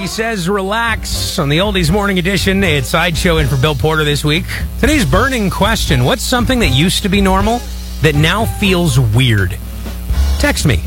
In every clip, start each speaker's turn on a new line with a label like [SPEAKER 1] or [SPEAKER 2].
[SPEAKER 1] He says relax on the Oldies Morning Edition. It's Sideshow in for Bill Porter this week. Today's burning question: what's something that used to be normal that now feels weird? Text me,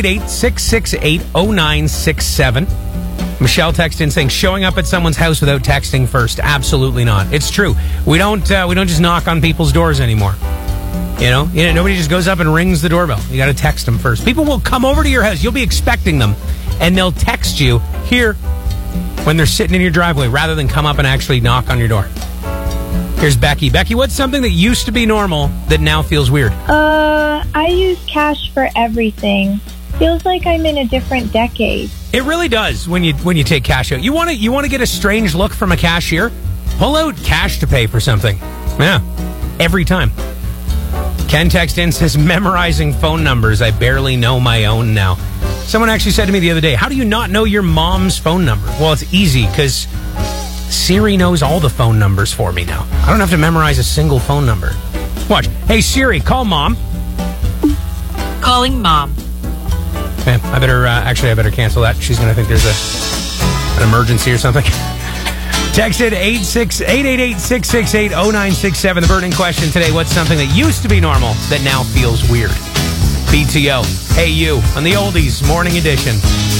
[SPEAKER 1] 888-668-0967. Michelle texted in saying, showing up at someone's house without texting first. Absolutely not. It's true. We don't just knock on people's doors anymore. You know, nobody just goes up and rings the doorbell. You got to text them first. People will come over to your house. You'll be expecting them, and they'll text you here when they're sitting in your driveway rather than come up and actually knock on your door. Here's Becky. Becky, what's something that used to be normal that now feels weird?
[SPEAKER 2] I use cash for everything. Feels like I'm in a different decade.
[SPEAKER 1] It really does when you take cash out. You want to get a strange look from a cashier? Pull out cash to pay for something. Yeah, every time. Ken text in, says, memorizing phone numbers. I barely know my own now. Someone actually said to me the other day, how do you not know your mom's phone number? Well, it's easy because Siri knows all the phone numbers for me now. I don't have to memorize a single phone number. Watch. Hey, Siri, call Mom.
[SPEAKER 3] Calling Mom.
[SPEAKER 1] Okay, I better cancel that. She's going to think there's an emergency or something. Text it 888-668-0967. The burning question today: what's something that used to be normal that now feels weird? BTO, Hey You, on the Oldies Morning Edition.